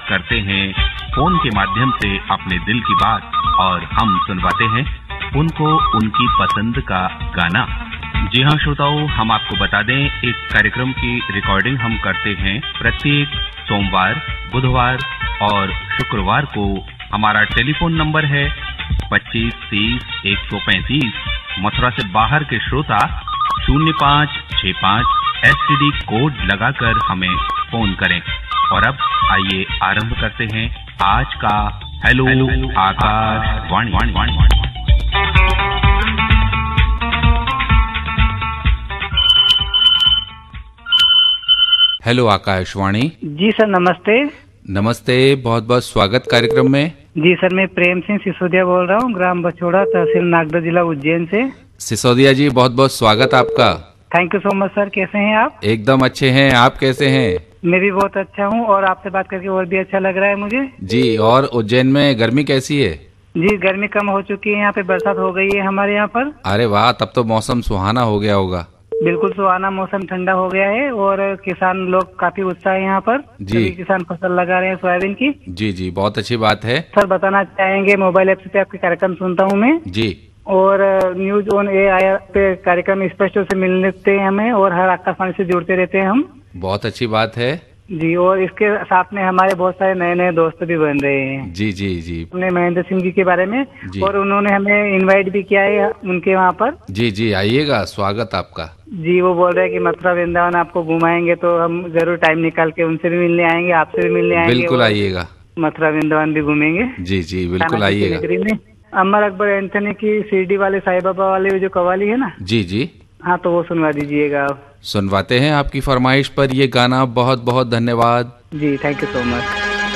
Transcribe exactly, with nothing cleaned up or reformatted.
करते हैं फोन के माध्यम से अपने दिल की बात और हम सुनवाते हैं उनको उनकी पसंद का गाना। जी हाँ श्रोताओं, हम आपको बता दें इस कार्यक्रम की रिकॉर्डिंग हम करते हैं प्रत्येक सोमवार, बुधवार और शुक्रवार को। हमारा टेलीफोन नंबर है पच्चीस तीस एक सौ पैंतीस। मथुरा से बाहर के श्रोता शून्य पाँच छः पाँच एसटीडी कोड लगाकर हमें फोन करें। और अब आइए आरंभ करते हैं आज का हेलो आकाशवाणी। हेलो आकाशवाणी। जी सर नमस्ते। नमस्ते, बहुत बहुत स्वागत कार्यक्रम में। जी सर, मैं प्रेम सिंह सिसोदिया बोल रहा हूँ, ग्राम बछोड़ा, तहसील नागदा, जिला उज्जैन से। सिसोदिया जी, बहुत बहुत स्वागत आपका। Thank you so much sir. कैसे हैं आप? एकदम अच्छे हैं, आप कैसे हैं? मैं भी बहुत अच्छा हूँ और आपसे बात करके और भी अच्छा लग रहा है मुझे। जी, और उज्जैन में गर्मी कैसी है? जी, गर्मी कम हो चुकी है, यहाँ पे बरसात हो गई है हमारे यहाँ पर। अरे वाह, तब तो मौसम सुहाना हो गया होगा। बिल्कुल सुहाना मौसम, ठंडा हो गया है और किसान लोग काफी उत्साह है यहाँ पर। जी, सभी किसान फसल लगा रहे हैं सोयाबीन की। जी जी, बहुत अच्छी बात है। सर बताना चाहेंगे, मोबाइल ऐप से आपके कार्यक्रम सुनता हूँ मैं जी, और न्यूज ऑन ए आई पे कार्यक्रम स्पष्ट से मिलते हैं हमें और हर आकाशवाणी से जुड़ते रहते हैं हम। बहुत अच्छी बात है जी, और इसके साथ में हमारे बहुत सारे नए नए दोस्त भी बन रहे हैं। जी जी जी, हमने महेंद्र सिंह जी के बारे में जी। और उन्होंने हमें इनवाइट भी किया है उनके वहाँ पर। जी जी, आइएगा, स्वागत आपका। जी, वो बोल रहे हैं कि मथुरा वृंदावन आपको घुमाएंगे, तो हम जरूर टाइम निकाल के उनसे भी मिलने आएंगे, आपसे भी मिलने आएंगे। बिल्कुल आइएगा, मथुरा वृंदावन भी घूमेंगे। जी जी, बिल्कुल आइएगा। नगरी में अमर अकबर एंथनी की सीडी वाले साईं बाबा वाले जो कवाली है ना, जी जी, हाँ, तो वो सुनवा दीजिएगा आप। सुनवाते हैं आपकी फरमाइश पर ये गाना। बहुत बहुत धन्यवाद। जी, थैंक यू सो मच।